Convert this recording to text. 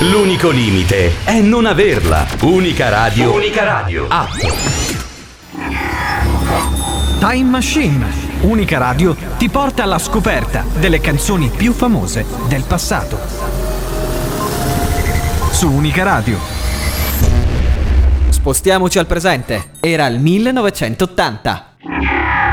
L'unico limite è non averla. Unica Radio. Unica Radio. App. Time Machine. Unica Radio ti porta alla scoperta delle canzoni più famose del passato. Su Unica Radio. Spostiamoci al presente. Era il 1980.